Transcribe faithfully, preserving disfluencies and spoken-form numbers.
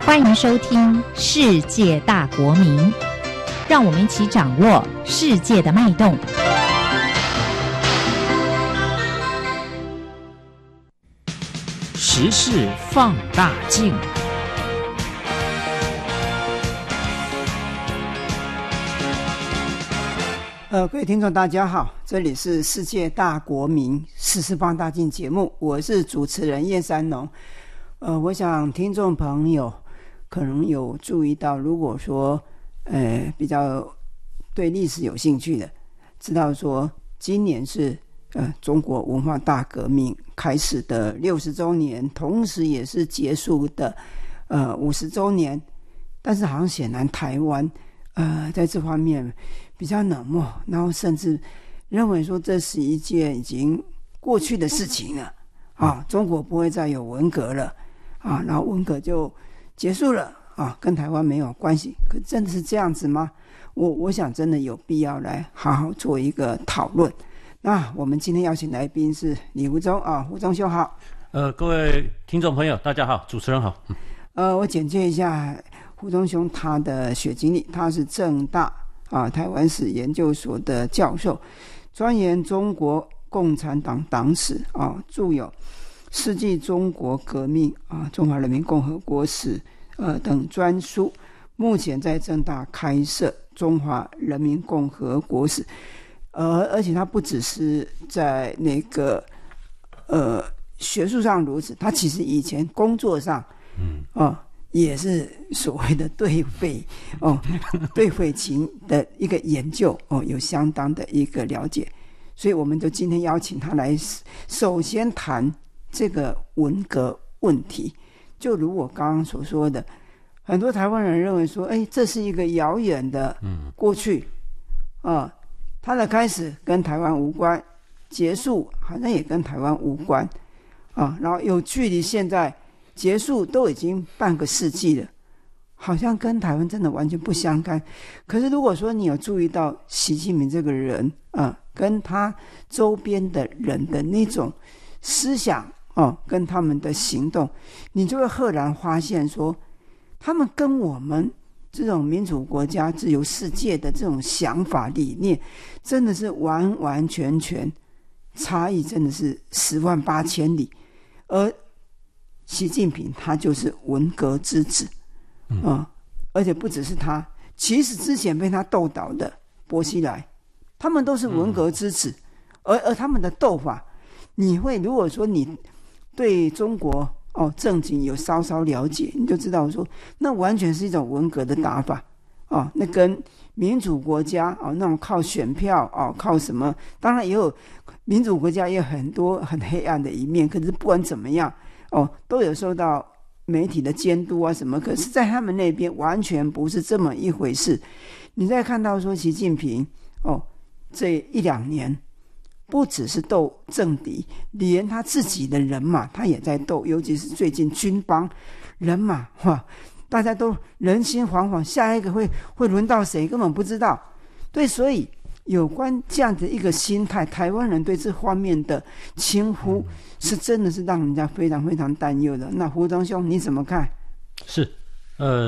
欢迎收听《世界大国民》，让我们一起掌握世界的脉动。 时事放大镜。 呃，各位听众大家好，这里是世界大国民时事放大镜节目，我是主持人叶三农。呃，我想听众朋友可能有注意到，如果说呃比较对历史有兴趣的，知道说今年是呃中国文化大革命开始的六十周年，同时也是结束的呃五十周年。但是好像显然台湾呃在这方面比较冷漠，然后甚至认为说这是一件已经过去的事情了啊，中国不会再有文革了啊，然后文革就结束了啊，跟台湾没有关系。可真的是这样子吗？我我想真的有必要来好好做一个讨论。那我们今天邀请来宾是李胡宗啊，胡宗兄好。 呃，各位听众朋友大家好，主持人好。 呃，我简介一下胡宗兄他的学经历，他是政大啊台湾史研究所的教授，专研中国共产党党史啊，著有《世纪中国革命》啊、中华人民共和国史呃等专书。目前在政大开设中华人民共和国史，呃，而且他不只是在那个呃学术上如此，他其实以前工作上，嗯啊、呃，也是所谓的对匪哦，对匪情的一个研究哦，有相当的一个了解，所以我们就今天邀请他来，首先谈这个文革问题。就如我刚刚所说的，很多台湾人认为说，哎，这是一个遥远的过去，啊、呃，它的开始跟台湾无关，结束好像也跟台湾无关，啊、呃，然后有距离现在结束都已经半个世纪了，好像跟台湾真的完全不相干。可是如果说你有注意到习近平这个人啊、呃，跟他周边的人的那种思想哦，跟他们的行动，你就会赫然发现说，他们跟我们这种民主国家、自由世界的这种想法理念，真的是完完全全差异，真的是十万八千里。而习近平他就是文革之子，嗯，呃、而且不只是他，其实之前被他斗倒的薄熙来，他们都是文革之子，而而他们的斗法，你会如果说你对中国哦政经有稍稍了解，你就知道说那完全是一种文革的打法哦，那跟民主国家哦那种靠选票哦靠什么，当然也有民主国家也有很多很黑暗的一面，可是不管怎么样哦都有受到媒体的监督啊什么，可是在他们那边完全不是这么一回事。你再看到说习近平哦这一两年不只是斗政敌，连他自己的人马他也在斗，尤其是最近军帮人马哇，大家都人心惶惶，下一个会会轮到谁根本不知道。对，所以有关这样的一个心态，台湾人对这方面的轻忽是真的是让人家非常非常担忧的。那胡宗兄你怎么看？ 是呃